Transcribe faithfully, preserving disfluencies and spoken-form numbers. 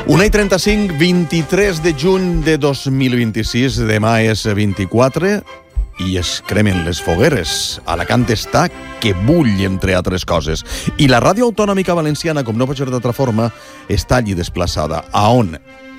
una i trenta-cinc, vint-i-tres de juny de dos mil vint-i-sis, demà és vint-i-quatre i es cremen les fogueres. Alacant està que bull, entre altres coses. I la ràdio autonòmica valenciana, com no pot ser d'altra forma, està allí desplaçada. A on?